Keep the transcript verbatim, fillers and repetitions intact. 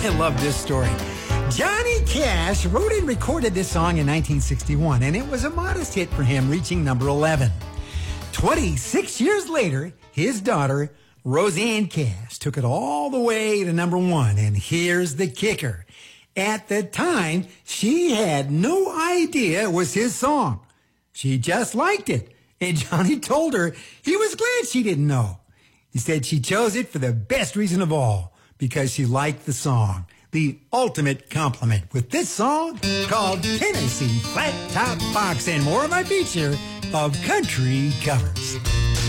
I love this story. Johnny Cash wrote and recorded this song in nineteen sixty-one, and it was a modest hit for him, reaching number eleven. twenty-six years later, his daughter, Roseanne Cash, took it all the way to number one, and here's the kicker. At the time, she had no idea it was his song. She just liked it, and Johnny told her he was glad she didn't know. He said she chose it for the best reason of all, because she liked the song. The ultimate compliment with this song called Tennessee Flat Top Box, and more of my feature of country covers.